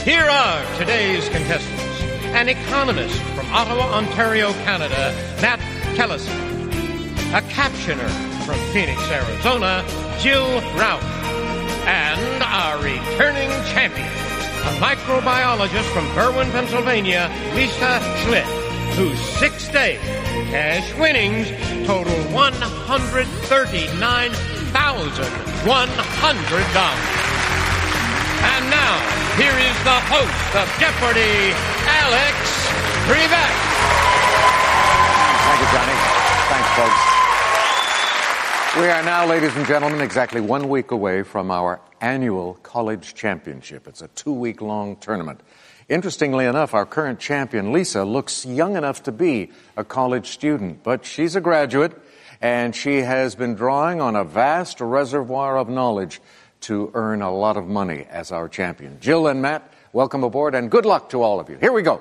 Here are today's contestants. An economist from Ottawa, Ontario, Canada, Matt Kellison. A captioner from Phoenix, Arizona, Jill Rauch. And our returning champion, a microbiologist from Berwyn, Pennsylvania, Lisa Schlitt, whose 6-day cash winnings total $139,100. And now, here is the host of Jeopardy, Alex Trebek. Thank you, Johnny. Thanks, folks. We are now, ladies and gentlemen, exactly 1 week away from our annual college championship. It's a 2-week-long tournament. Interestingly enough, our current champion, Lisa, looks young enough to be a college student, but she's a graduate, and she has been drawing on a vast reservoir of knowledge to earn a lot of money as our champion. Jill and Matt, welcome aboard, and good luck to all of you. Here we go.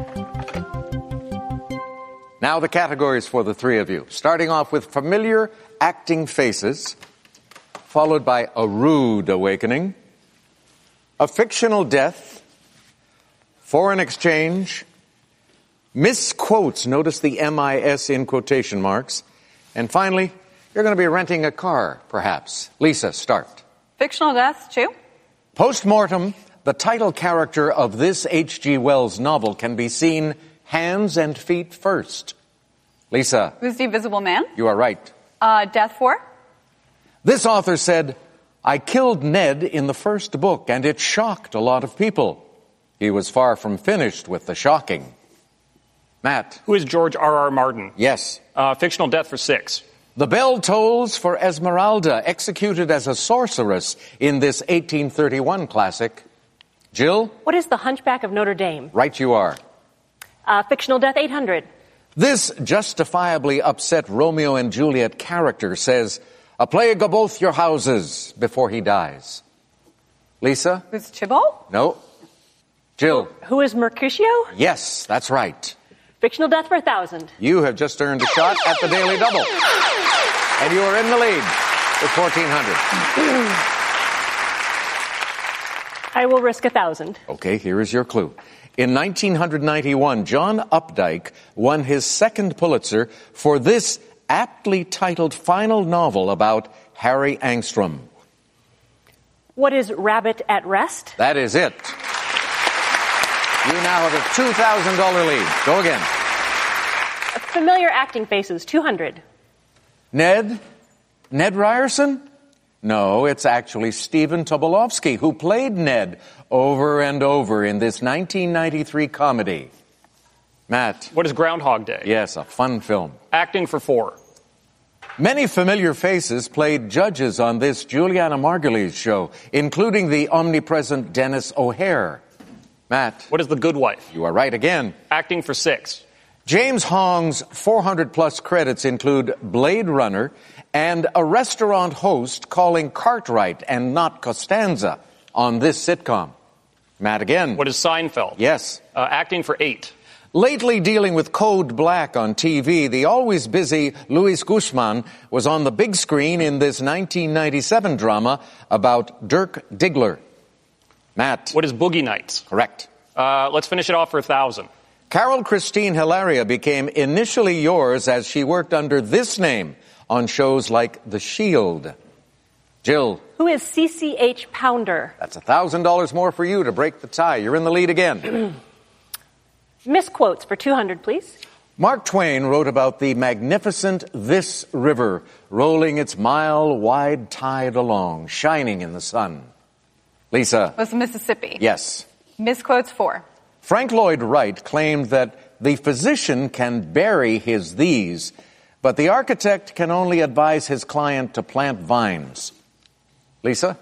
Now the categories for the three of you. Starting off with familiar acting faces, followed by a rude awakening, a fictional death, foreign exchange, misquotes, notice the MIS in quotation marks, and finally, you're going to be renting a car, perhaps. Lisa, start. Fictional death, 2. Post-mortem, the title character of this H.G. Wells novel can be seen hands and feet first. Lisa. Who's the Invisible Man? You are right. Death 4. This author said, I killed Ned in the first book, and it shocked a lot of people. He was far from finished with the shocking. Matt. Who is George R.R. Martin? Yes. Fictional death for 6. The bell tolls for Esmeralda, executed as a sorceress in this 1831 classic. Jill? What is The Hunchback of Notre Dame? Right you are. Fictional death, 800. This justifiably upset Romeo and Juliet character says, a plague of both your houses before he dies. Lisa? Who's Tybalt? No. Jill? Who is Mercutio? Yes, that's right. Fictional death for 1,000. You have just earned a shot at the Daily Double. And you are in the lead with 1,400. I will risk 1,000. Okay, here is your clue. In 1991, John Updike won his second Pulitzer for this aptly titled final novel about Harry Angstrom. What is Rabbit at Rest? That is it. You now have a $2,000 lead. Go again. Familiar acting faces, 200. Ned Ryerson? No, it's actually Stephen Tobolowsky, who played Ned over and over in this 1993 comedy. Matt. What is Groundhog Day? Yes, a fun film. Acting for 4. Many familiar faces played judges on this Juliana Margulies show, including the omnipresent Dennis O'Hare. Matt. What is The Good Wife? You are right again. Acting for 6. James Hong's 400-plus credits include Blade Runner and a restaurant host calling Cartwright and not Costanza on this sitcom. Matt again. What is Seinfeld? Yes. Acting for 8. Lately dealing with Code Black on TV, the always busy Luis Guzman was on the big screen in this 1997 drama about Dirk Diggler. Matt. What is Boogie Nights? Correct. Let's finish it off for 1,000. Carol Christine Hilaria became Initially Yours as she worked under this name on shows like The Shield. Jill. Who is CCH Pounder? That's $1,000 more for you to break the tie. You're in the lead again. Misquotes for 200, please. Mark Twain wrote about the magnificent This River, rolling its mile-wide tide along, shining in the sun. Lisa. Was the Mississippi? Yes. Misquotes 4. Frank Lloyd Wright claimed that the physician can bury his these, but the architect can only advise his client to plant vines. Lisa?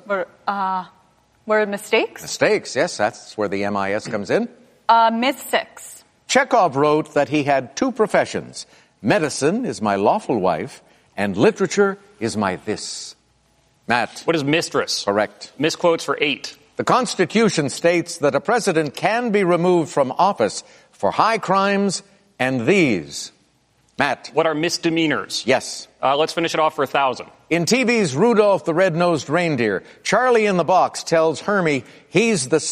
Were mistakes? Mistakes, yes, that's where the MIS comes in. Miss 6. Chekhov wrote that he had 2 professions. Medicine is my lawful wife, and literature is my this. Matt. What is Mistress? Correct. Misquotes for 8. The Constitution states that a president can be removed from office for high crimes and these. Matt. What are misdemeanors? Yes. Let's finish it off for 1,000. In TV's Rudolph the Red-Nosed Reindeer, Charlie in the Box tells Hermie he's the